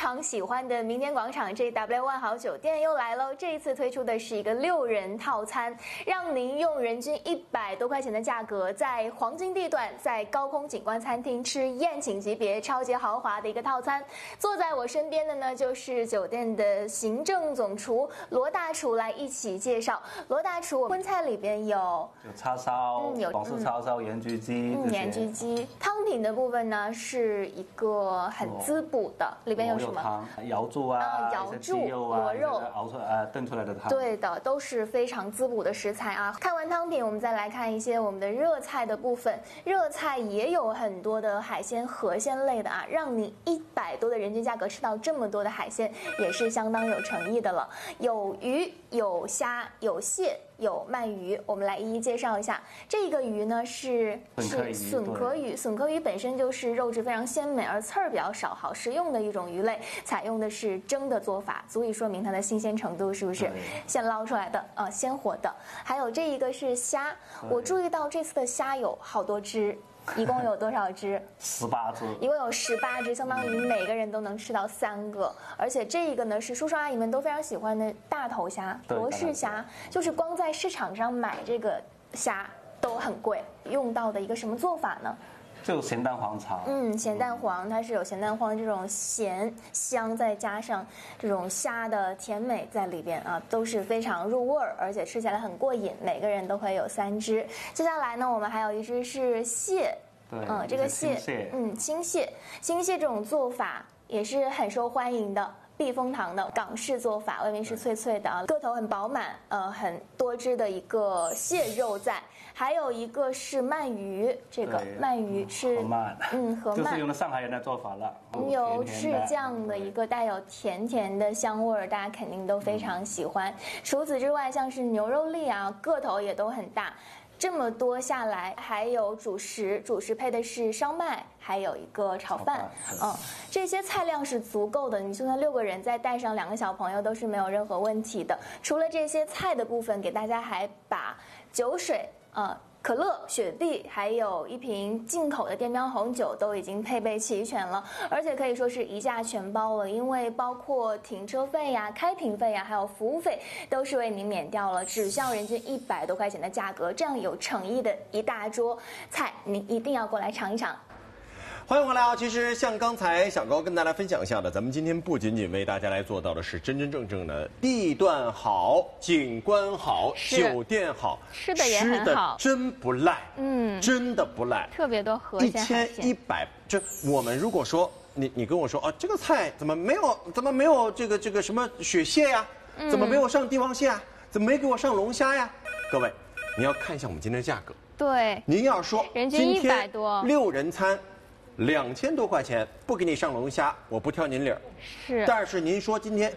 常喜欢的明天广场 JW 万豪酒店又来喽！这一次推出的是一个6人套餐，让您用人均100多块钱的价格，在黄金地段，在高空景观餐厅吃宴请级别、超级豪华的一个套餐。坐在我身边的呢，就是酒店的行政总厨罗大厨来一起介绍。罗大厨，荤菜里边有叉烧，有广式叉烧、盐焗鸡， 盐焗鸡。汤品的部分呢，是一个很滋补的，里边有什么？ 瑶柱啊， 瑶柱、螺肉熬出炖出来的汤。 对的，都是非常滋补的食材啊。看完汤品，我们再来看一些我们的热菜的部分。热菜也有很多的海鲜、河鲜类的啊，让你100多的人均价格吃到这么多的海鲜，也是相当有诚意的了。有鱼、有虾、有蟹。有鳗鱼，我们来一一介绍一下。这个鱼呢是笋壳鱼，笋壳鱼本身就是肉质非常鲜美，而刺儿比较少，好食用的一种鱼类。采用的是蒸的做法，足以说明它的新鲜程度，是不是？现捞出来的鲜活的。还有这一个是虾，我注意到这次的虾有好多只。一共有多少只 ？18只， 一共有18只，相当于每个人都能吃到3个。而且这一个呢是叔叔阿姨们都非常喜欢的大头虾，罗氏虾，就是光在市场上买这个虾都很贵。用到的一个什么做法呢？ 就咸蛋黄炒。 咸蛋黄它是有咸蛋黄这种咸香，再加上这种虾的甜美在里边啊，都是非常入味儿，而且吃起来很过瘾。每个人都会有3只。接下来呢，我们还有一只是蟹。 对， 这个蟹，青蟹这种做法也是很受欢迎的。避风塘的港式做法，外面是脆脆的啊，个头很饱满，很多汁的一个蟹肉在，还有一个是鳗鱼，这个鳗鱼是河鳗，就是用了上海人的做法了， 油赤酱的一个带有甜甜的香味儿，大家肯定都非常喜欢。除此之外，像是牛肉粒啊，个头也都很大。这么多下来，还有主食配的是烧麦，还有一个炒饭。这些菜量是足够的，你就算6个人再带上2个小朋友都是没有任何问题的。除了这些菜的部分，给大家还把酒水可乐、雪碧，还有一瓶进口的电标红酒都已经配备齐全了，而且可以说是一价全包了，因为包括停车费呀、开瓶费呀，还有服务费都是为您免掉了，只需要人均100多块钱的价格，这样有诚意的一大桌菜，您一定要过来尝一尝。 欢迎回来啊！其实像刚才小高跟大家分享一下的，咱们今天不仅仅为大家来做到的是真真正正的地段好、景观好、酒店好， 吃的也很好， 真不赖，真的不赖， 特别多河鲜海鲜。 1100，就我们如果说你跟我说这个菜怎么没有这个什么雪蟹呀？怎么没有上帝王蟹啊？怎么没给我上龙虾呀？各位，你要看一下我们今天的价格。 对， 您要说人均100多 ，6人餐。2000多块钱不给你上龙虾，我不挑您理儿。 是， 但是您说今天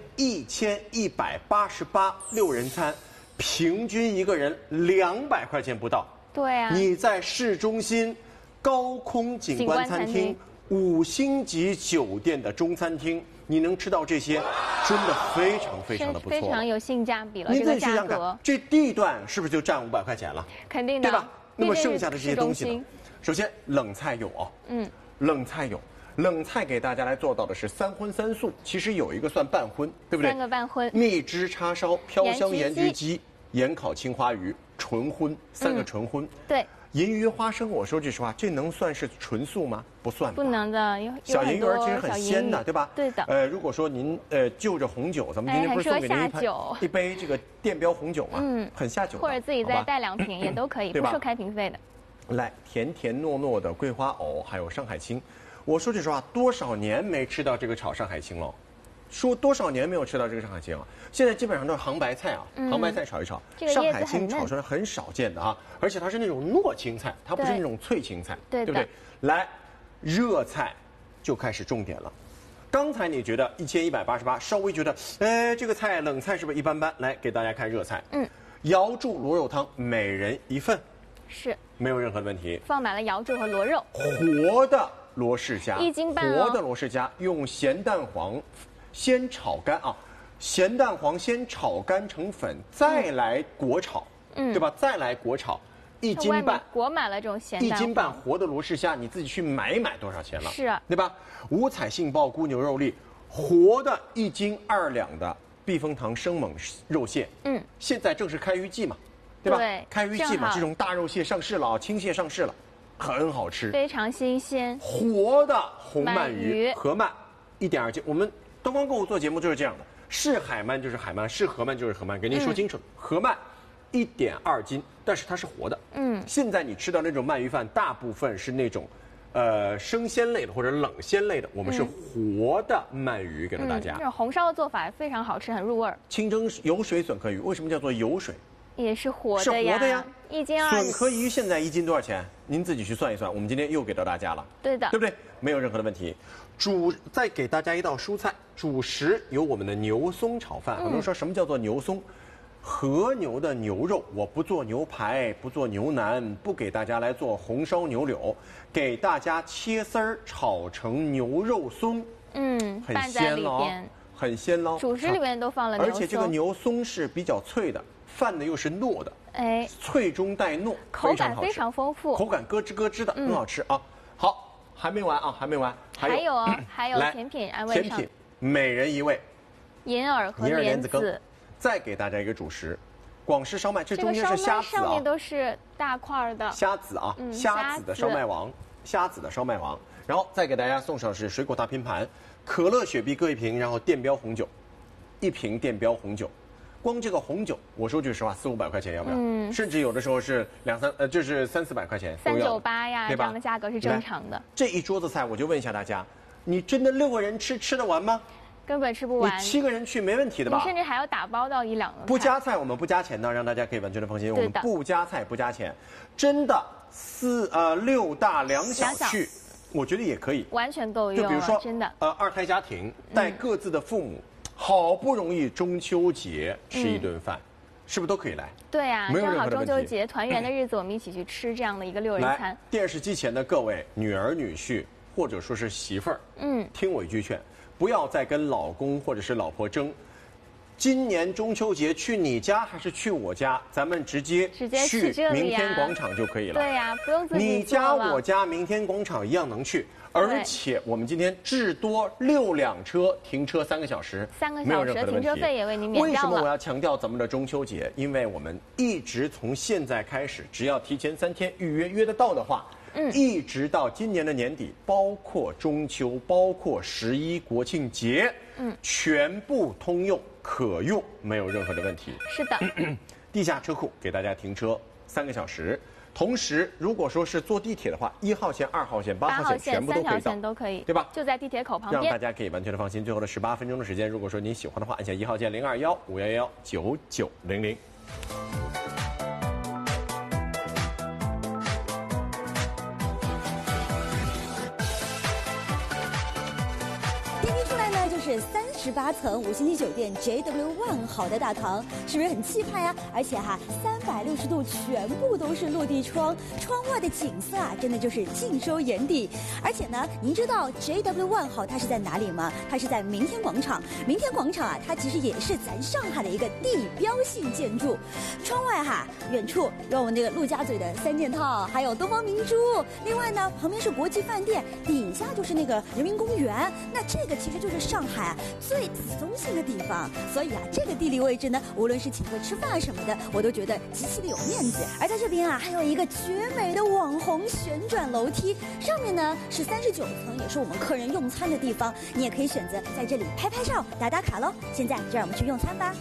1188，6人餐，平均一个人200块钱不到。 对啊， 你在市中心高空景观餐厅5星级酒店的中餐厅，你能吃到这些，真的非常非常的不错， 非常有性价比了。 你自己去想看，这地段是不是就占500块钱了？ 肯定的， 对吧？那么剩下的这些东西呢？首先冷菜有冷菜有，冷菜给大家来做到的是3荤3素，其实有一个算半荤，对不对 ？3个半荤， 蜜汁叉烧、飘香盐焗鸡、盐烤青花鱼，纯荤，3个纯荤。 对， 银鱼花生，我说句实话，这能算是纯素吗？不算， 不能的。 小银鱼儿其实很鲜的，对吧？ 对的。 如果说您就着红酒，咱们今天不是送给您一杯这个电标红酒吗？很下酒， 或者自己再带2瓶也都可以，不收开瓶费的。 来，甜甜糯糯的桂花藕，还有上海青。我说句实话，多少年没吃到这个炒上海青了？说多少年没有吃到这个上海青了？现在基本上都是杭白菜啊，杭白菜炒一炒，上海青炒出来很少见的啊，而且它是那种糯青菜，它不是那种脆青菜，对不对？来，热菜就开始重点了。刚才你觉得1188，稍微觉得，这个菜冷菜是不是一般般？来，给大家看热菜。瑶柱螺肉汤，每人1份。 是， 没有任何问题。 放满了瑶柱和螺肉， 活的罗氏虾 1斤半活的罗氏虾用咸蛋黄先炒干啊，咸蛋黄先炒干成粉，再来裹炒，对吧？再来裹炒，1斤半裹满了这种咸蛋黄，1 斤半活的罗氏虾，你自己去买多少钱了？ 是啊， 对吧？五彩杏鲍菇牛肉粒， 活的1斤2两的避风塘生猛肉蟹，现在正是开渔季嘛，对吧？ 对， 开渔季嘛，这种大肉蟹上市了，青蟹上市了，很好吃， 非常新鲜。 活的红鳗鱼，河鳗1.2斤。我们东方购物做节目就是这样的，是海鳗就是海鳗，是河鳗就是河鳗，给您说清楚，河鳗1.2斤，但是它是活的。现在你吃到那种鳗鱼饭，大部分是那种，生鲜类的或者冷鲜类的，我们是活的鳗鱼给到大家。 这种红烧的做法非常好吃，很入味儿。 清蒸有水笋壳鱼，为什么叫做有水？ 也是活的呀， 是活的呀 ，1斤2。 笋壳鱼现在1斤多少钱？您自己去算一算。我们今天又给到大家了， 对的， 对不对？没有任何的问题。再给大家一道蔬菜，主食有我们的牛松炒饭。很多人说什么叫做牛松？和牛的牛肉，我不做牛排，不做牛腩，不给大家来做红烧牛柳，给大家切丝儿炒成牛肉松，很鲜喽，很鲜喽。 主食里面都放了牛松， 而且这个牛松是比较脆的，饭呢又是糯的，脆中带糯， 口感非常丰富， 口感咯吱咯吱的，很好吃啊。好，还没完啊，还没完， 还有甜品安慰上， 甜品每人一位， 银耳和莲子。 再给大家一个主食，广式烧麦，这中间是虾子啊， 上面都是大块的虾子啊，虾子的烧麦王，虾子的烧麦王。然后再给大家送上是水果大拼盘，可乐、雪碧各1瓶，然后电标红酒，1瓶电标红酒。光这个红酒，我说句实话，400-500块钱要不要？甚至有的时候是就是300-400块钱都要 ，398呀，这样的价格是正常的。 这一桌子菜，我就问一下大家，你真的6个人吃得完吗？ 根本吃不完， 你7个人去没问题的吧？ 你甚至还要打包到1-2个。 不加菜，我们不加钱的，让大家可以完全的放心。我们不加菜不加钱，真的6大2小去，我觉得也可以， 完全够用。 就比如说， 真的 2胎家庭带各自的父母，好不容易中秋节吃一顿饭，是不是都可以来？ 对呀， 没有正好中秋节团圆的日子，我们一起去吃这样的一个6人餐。 电视机前的各位女儿女婿，或者说是媳妇儿，听我一句劝。不要再跟老公或者是老婆争，今年中秋节去你家还是去我家？咱们直接去明天广场就可以了。 对呀，不用自己你家我家明天广场一样能去，而且我们今天至多6辆车停车3个小时 ，3个小时停车费也为您免掉了。 为什么我要强调咱们的中秋节？因为我们一直从现在开始，只要提前3天预约得到的话。一直到今年的年底，包括中秋，包括11国庆节，全部通用可用，没有任何的问题。 是的， 地下车库给大家停车3个小时，同时如果说是坐地铁的话，1号线、2号线、8号线全部都可以到，3 条线都可以， 对吧？ 就在地铁口旁边， 让大家可以完全的放心。最后的18分钟的时间，如果说您喜欢的话，按下1号键0215119900。 是38层5星级酒店 JW 万豪的大堂，是不是很气派呀？而且360度全部都是落地窗，窗外的景色真的就是尽收眼底。而且呢，您知道 JW 万豪它是在哪里吗？它是在明天广场。明天广场它其实也是咱上海的一个地标性建筑。窗外远处有我们这个陆家嘴的3件套，还有东方明珠。另外呢，旁边是国际饭店，底下就是那个人民公园。那这个其实就是上海最子中心的地方，所以这个地理位置呢，无论是请客吃饭什么的，我都觉得极其的有面子。而在这边还有一个绝美的网红旋转楼梯，上面呢是39层，也是我们客人用餐的地方，你也可以选择在这里拍拍照、打打卡喽。现在就让我们去用餐吧。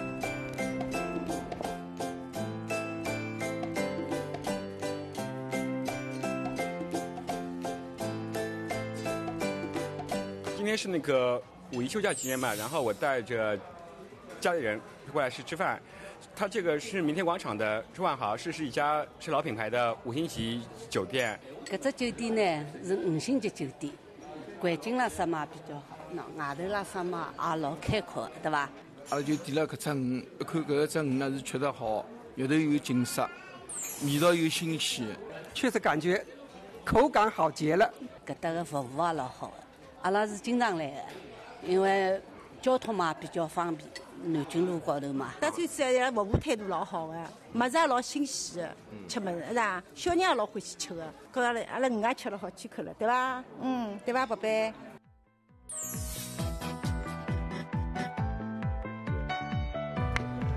今天是那个5一休假期间嘛，然后我带着家里人过来吃饭。它这个是明天广场的中万豪，是一家是老品牌的5星级酒店。 这只酒店呢是5星级酒店，环境啦什么比较好，外头啦什么也老开阔，对吧？ 阿拉就点了搿只鱼，一看搿只鱼呢是确实好，里头有景色，味道又新鲜， 确实感觉口感好极了。 搿搭个服务也老好的，阿拉是经常来的，因为交通嘛比较方便，南京路高头嘛。 这餐餐的服务态度老好的，物事也老新鲜的，吃物事是吧？小人也老欢喜吃的，搿阿拉鱼也吃了好几口了，对吧？对吧，宝贝？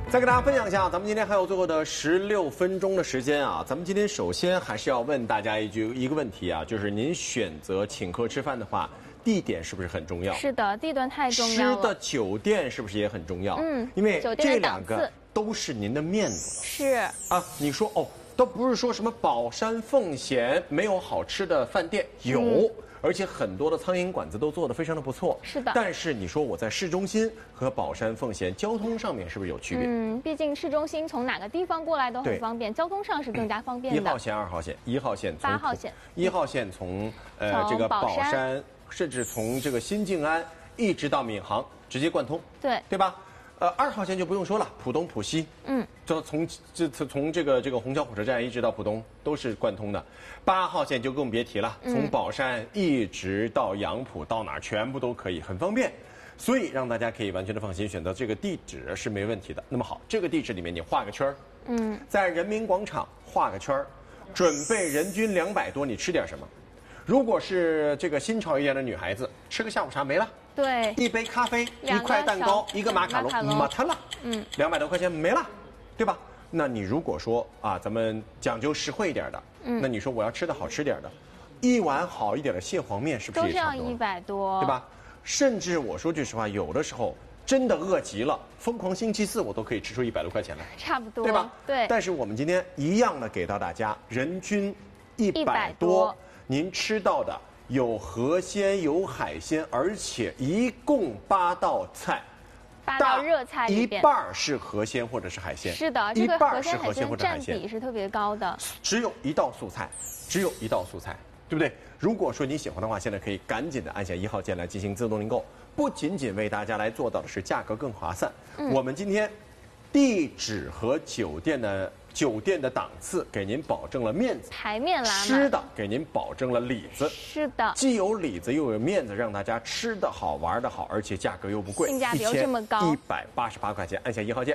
再给大家分享一下，咱们今天还有最后的16分钟的时间啊。咱们今天首先还是要问大家一个问题啊，就是您选择请客吃饭的话，地点是不是很重要？ 是的，地段太重要了。 吃的酒店是不是也很重要？因为这2个都是您的面子。 是啊，你说哦，都不是说什么宝山奉贤没有好吃的饭店，有。而且很多的苍蝇馆子都做得非常的不错， 是的。 但是你说我在市中心和宝山奉贤交通上面是不是有区别？ 毕竟市中心从哪个地方过来都很方便，交通上是更加方便的。 1号线、2号线、1号线、 8号线 ，1号线从这个宝山，甚至从这个新静安一直到闵行直接贯通，对吧？2号线就不用说了，浦东、浦西，就从这个虹桥火车站一直到浦东都是贯通的。8号线就更别提了，从宝山一直到杨浦，到哪儿全部都可以，很方便。所以让大家可以完全的放心，选择这个地址是没问题的。那么好，这个地址里面你画个圈儿，在人民广场画个圈儿，准备人均200多，你吃点什么？如果是这个新潮一点的女孩子，吃个下午茶没了。 对， 一杯咖啡，1块蛋糕，1个马卡龙，马它了，200多块钱没了，对吧？那你如果说啊，咱们讲究实惠一点的，那你说我要吃的好吃点的，一碗好一点的蟹黄面是不是也差不多？ 都是要100多， 对吧？甚至我说句实话，有的时候真的饿极了，疯狂星期四我都可以吃出100多块钱来， 差不多， 对吧？ 对。 但是我们今天一样的给到大家，人均100多，您吃到的有河鲜有海鲜，而且一共8道菜。 8道热菜里边， 一半是河鲜或者是海鲜。 是的，这个河鲜海鲜占比是特别高的。 只有1道素菜，只有1道素菜，对不对？如果说你喜欢的话，现在可以赶紧的按下1号键来进行自动订购。不仅仅为大家来做到的是价格更划算，我们今天地址和酒店的档次给您保证了面子， 台面拉满， 吃的给您保证了里子， 是的， 既有里子又有面子，让大家吃得好玩得好，而且价格又不贵， 性价比又这么高 ，188块钱，按下1号键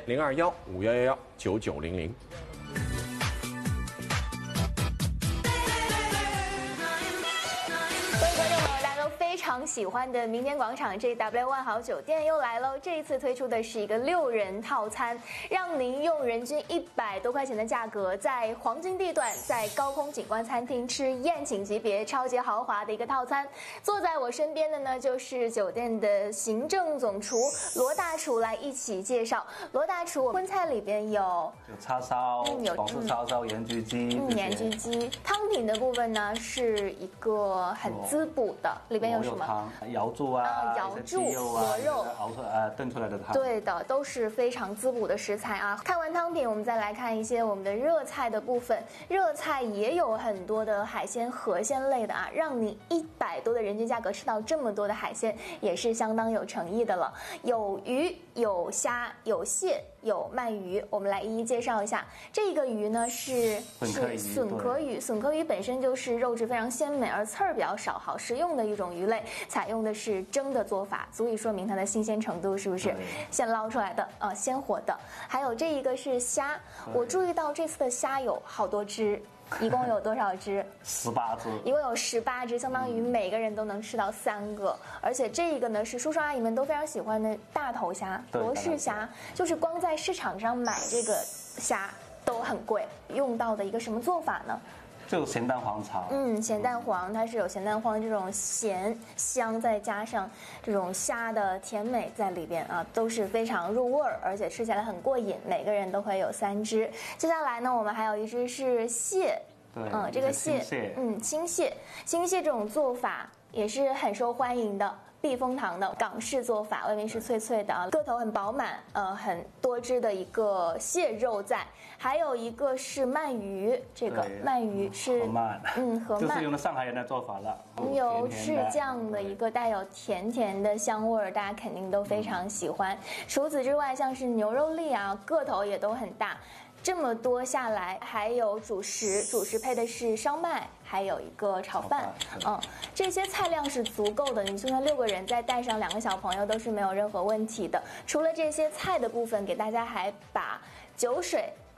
021-5111-9900。 非常喜欢的明天广场 JW 万豪酒店又来喽！这一次推出的是一个6人套餐，让您用人均100多块钱的价格，在黄金地段，在高空景观餐厅吃宴请级别、超级豪华的一个套餐。坐在我身边的呢，就是酒店的行政总厨罗大厨来一起介绍。罗大厨，荤菜里边有叉烧，广式叉烧、盐焗鸡， 盐焗鸡。汤品的部分呢，是一个很滋补的，里边有什么？ 瑶柱啊， 瑶柱、螺肉熬出炖出来的汤。 对的，都是非常滋补的食材啊。看完汤品，我们再来看一些我们的热菜的部分。热菜也有很多的海鲜、河鲜类的啊，让你100多的人均价格吃到这么多的海鲜，也是相当有诚意的了。有鱼、有虾、有蟹、有鳗鱼，我们来一一介绍一下。这个鱼呢是笋壳鱼，笋壳鱼本身就是肉质非常鲜美，而刺儿比较少，好食用的一种鱼类。采用的是蒸的做法，足以说明它的新鲜程度，是不是？现捞出来的，鲜活的。还有这一个是虾，我注意到这次的虾有好多只。一共有多少只 ？18只。 一共有18只，相当于每个人都能吃到3个。而且这个呢是叔叔阿姨们都非常喜欢的大头虾、罗氏虾，就是光在市场上买这个虾都很贵。用到的一个什么做法呢？ 就咸蛋黄炒。 咸蛋黄它是有咸蛋黄这种咸香，再加上这种虾的甜美在里边啊，都是非常入味儿，而且吃起来很过瘾。每个人都会有3只。接下来呢，我们还有一只是蟹，这个蟹，青蟹这种做法也是很受欢迎的。避风塘的港式做法，外面是脆脆的啊，个头很饱满，很多汁的一个蟹肉在，还有一个是鳗鱼，这个鳗鱼是河鳗， 河鳗， 这是用的上海人的做法了， 红油赤酱的一个带有甜甜的香味儿，大家肯定都非常喜欢。除此之外，像是牛肉粒啊，个头也都很大。这么多下来，还有主食配的是烧麦，还有一个炒饭，这些菜量是足够的，你就算6个人再带上2个小朋友都是没有任何问题的。除了这些菜的部分，给大家还把酒水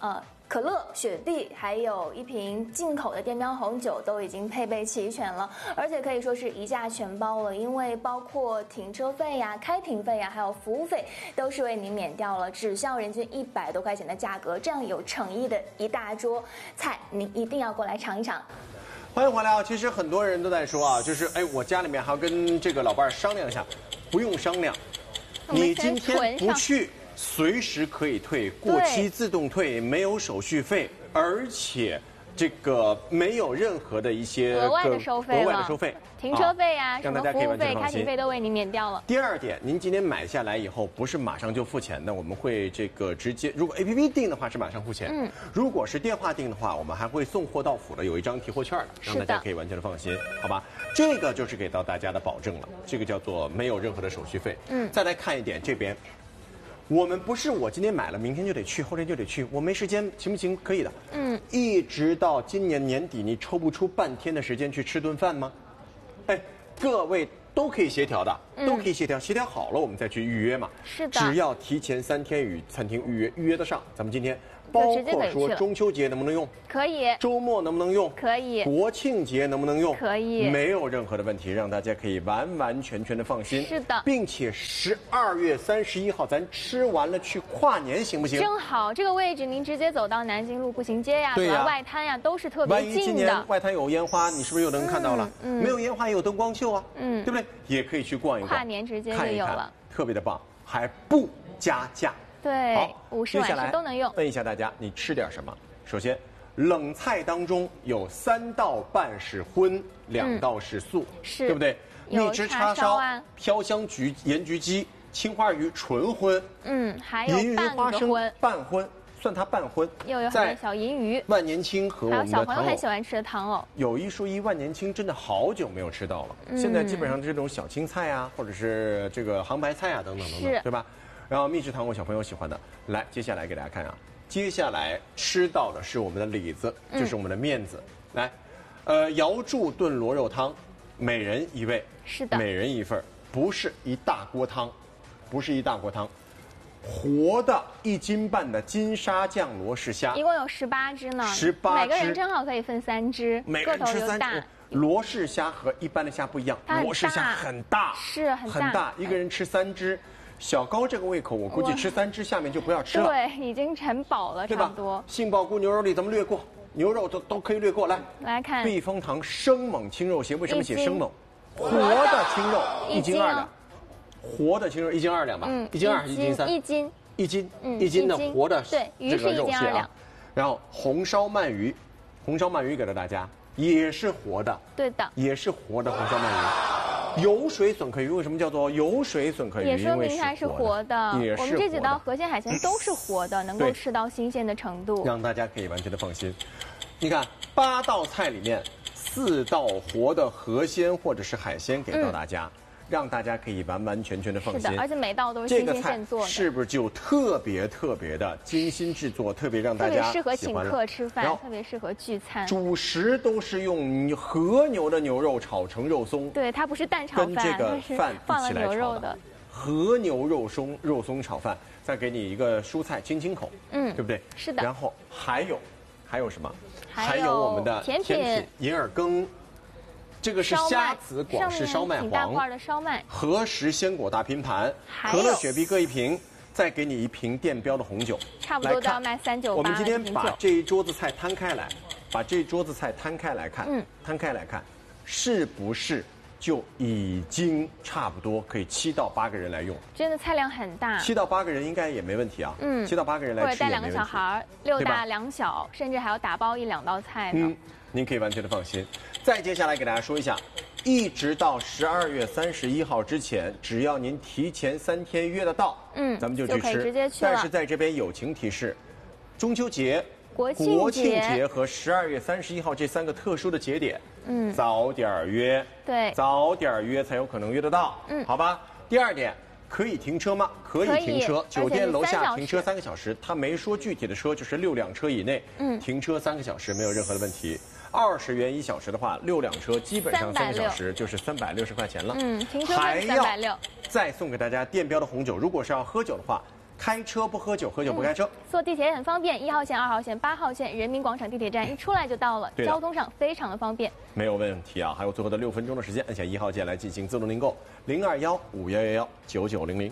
可乐、雪碧，还有一瓶进口的电标红酒都已经配备齐全了，而且可以说是一价全包了，因为包括停车费呀、开瓶费呀，还有服务费都是为您免掉了，只需要人均100多块钱的价格，这样有诚意的一大桌菜，您一定要过来尝一尝。 欢迎回来啊！其实很多人都在说啊，就是我家里面还要跟这个老伴儿商量一下，不用商量，你今天不去，随时可以退，过期自动退，没有手续费，而且这个没有任何的一些额外的收费，停车费啊，什么服务费、开瓶费都为您免掉了。 第二点，您今天买下来以后，不是马上就付钱的，我们会这个直接，如果 APP 订的话是马上付钱，如果是电话订的话，我们还会送货到府的，有一张提货券的，让大家可以完全的放心，好吧？这个就是给到大家的保证了，这个叫做没有任何的手续费。再来看一点这边。我们不是我今天买了，明天就得去，后天就得去，我没时间，行不行？可以的。一直到今年年底，你抽不出半天的时间去吃顿饭吗？各位都可以协调的，都可以协调，协调好了我们再去预约嘛。 是的， 只要提前3天与餐厅预约得上，咱们今天。包括说中秋节能不能用？ 可以。 周末能不能用？ 可以。 国庆节能不能用？ 可以。 没有任何的问题，让大家可以完完全全的放心。 是的， 并且12月31号咱吃完了去跨年行不行？ 正好这个位置，您直接走到南京路步行街呀，走到外滩呀，都是特别近的。 万一今年外滩有烟花，你是不是又能看到了？没有烟花也有灯光秀啊，对不对？也可以去逛一逛， 跨年直接就有了， 特别的棒，还不加价。 对， 好， 午市晚市都能用。 问一下大家，你吃点什么？首先，冷菜当中有3道半是荤，2道是素，对不对？蜜汁叉烧、飘香盐焗鸡、青花鱼纯荤， 还有半个荤， 半荤，算它半荤。 又有很多小银鱼、 万年青和我们的小朋友很喜欢吃的糖藕。 有一说一，万年青真的好久没有吃到了。现在基本上这种小青菜啊，或者是这个杭白菜啊，等等等等，对吧？然后蜜汁糖果小朋友喜欢的，来，接下来给大家看啊，接下来吃到的是我们的里子，就是我们的面子。来，瑶柱炖螺肉汤，每人一位， 是的， 每人一份，不是一大锅汤，不是一大锅汤，活的1斤半的金沙酱罗氏虾， 一共有18只呢 ，18只， 每个人正好可以分3只，个头又大。 罗氏虾和一般的虾不一样，罗氏虾很大， 是很大，一个人吃3只。小高这个胃口，我估计吃3只，下面就不要吃了。 对，已经很饱了，差不多。 杏鲍菇牛肉粒咱们略过，牛肉都可以略过。来看避风塘生猛青肉鞋，为什么写生猛？活的青肉1斤2两，活的青肉1斤2两吧？1斤2还是1斤3？1斤，1斤的活的这个肉蟹啊。然后红烧鳗鱼，红烧鳗鱼给了大家，也是活的。 对的， 也是活的红烧鳗鱼。有水笋壳鱼为什么叫做有水笋壳鱼？ 也说明它是活的。我们这几道河鲜海鲜都是活的，能够吃到新鲜的程度， 让大家可以完全的放心。你看8道菜里面4道活的河鲜或者是海鲜给到大家，让大家可以完完全全的放心。 是的，而且每道都是新鲜现做的， 是不是就特别的精心制作，特别让大家特别适合请客吃饭，特别适合聚餐。 主食都是用和牛的牛肉炒成肉松， 对，它不是蛋炒饭， 跟这个饭放了一起来牛肉的和牛肉松炒饭，再给你一个蔬菜清口，对不对？ 是的。 然后还有什么？ 还有我们的甜品银耳羹。这个是虾子广式烧麦黄，大块的烧麦， 和食鲜果大拼盘，可乐雪碧各1瓶，再给你1瓶电标的红酒， 差不多都要卖398。 我们今天把这一桌子菜摊开来，摊开来看，是不是就已经差不多可以7到8个人来用？ 真的菜量很大 ，7到8个人应该也没问题啊。7到8个人来吃， 或者带2个小孩，6大2小，甚至还要打包1、2道菜呢。 您可以完全的放心。再接下来给大家说一下，一直到12月31号之前，只要您提前3天约得到，咱们就去吃。 直接去了。但是在这边友情提示，中秋节、 国庆节和12月31号这3个特殊的节点，早点约。 对， 早点约才有可能约得到。好吧。第二点。可以停车吗？可以停车，酒店楼下停车3个小时。他没说具体的车，就是6辆车以内，停车3个小时没有任何的问题。20元1小时的话，6辆车基本上3个小时就是360块钱了。 停车费360。 再送给大家电标的红酒，如果是要喝酒的话， 开车不喝酒，喝酒不开车。 坐地铁也很方便，1号线、2号线、8号线，人民广场地铁站一出来就到了，交通上非常的方便。 没有问题啊！还有最后的6分钟的时间，按下1号键来进行自动订购，021-5111-9900。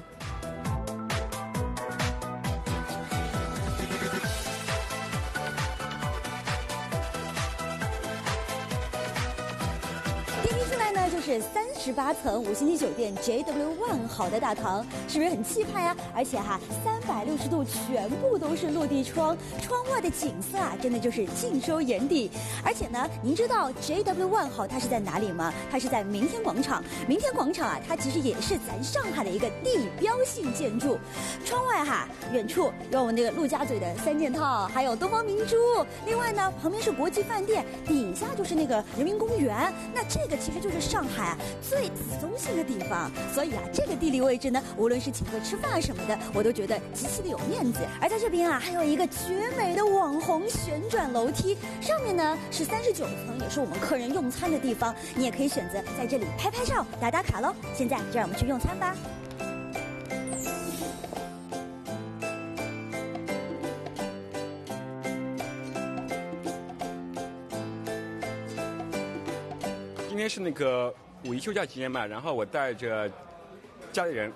是38层5星级酒店 JW 万豪的大堂，是不是很气派啊？而且360度全部都是落地窗，窗外的景色真的就是尽收眼底。而且呢，您知道 JW 万豪它是在哪里吗？它是在明天广场。明天广场它其实也是咱上海的一个地标性建筑。窗外远处有我们这个陆家嘴的3件套，还有东方明珠。另外呢，旁边是国际饭店，底下就是那个人民公园。那这个其实就是上海最子中心的地方，所以这个地理位置呢，无论是请客吃饭什么的，我都觉得极其的有面子。而在这边还有一个绝美的网红旋转楼梯，上面呢是39层，也是我们客人用餐的地方，你也可以选择在这里拍拍照、打打卡喽。现在就让我们去用餐吧。 今天是那个5一休假期间嘛，然后我带着家里人